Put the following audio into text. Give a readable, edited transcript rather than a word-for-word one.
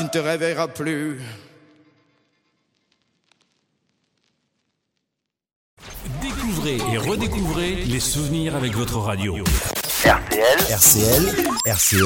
ne te réveillera plus. Découvrez et redécouvrez les souvenirs avec votre radio. RCL,